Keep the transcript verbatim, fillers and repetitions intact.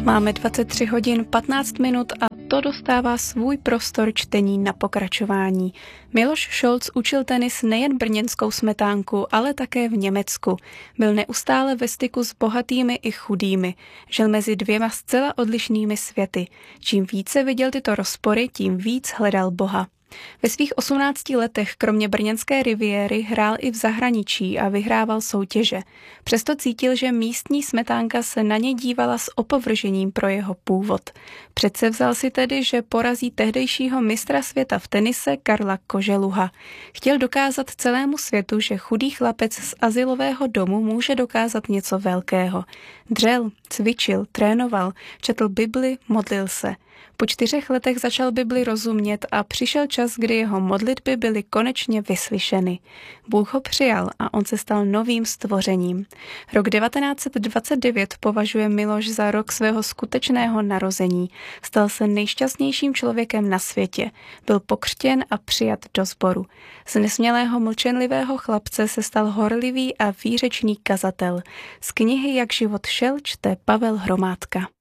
Máme dvacet tři hodin patnáct minut a to dostává svůj prostor čtení na pokračování. Miloš Šolc učil tenis nejen brněnskou Smetánku, ale také v Německu. Byl neustále ve styku s bohatými i chudými. Žil mezi dvěma zcela odlišnými světy. Čím více viděl tyto rozpory, tím víc hledal Boha. Ve svých osmnácti letech kromě brněnské riviéry hrál i v zahraničí a vyhrával soutěže. Přesto cítil, že místní Smetánka se na ně dívala s opovržením pro jeho původ. Předsevzal si tedy, že porazí tehdejšího mistra světa v tenise Karla Koželuha. Chtěl dokázat celému světu, že chudý chlapec z azylového domu může dokázat něco velkého. Dřel, cvičil, trénoval, četl Bibli, modlil se. Po čtyřech letech začal Bibli rozumět a přišel čas, kdy jeho modlitby byly konečně vyslyšeny. Bůh ho přijal a on se stal novým stvořením. Rok devatenáct set dvacet devět považuje Miloš za rok svého skutečného narození. Stal se nejšťastnějším člověkem na světě. Byl pokřtěn a přijat do sboru. Z nesmělého mlčenlivého chlapce se stal horlivý a výřečný kazatel. Z knihy Jak život šel čte Pavel Hromádka.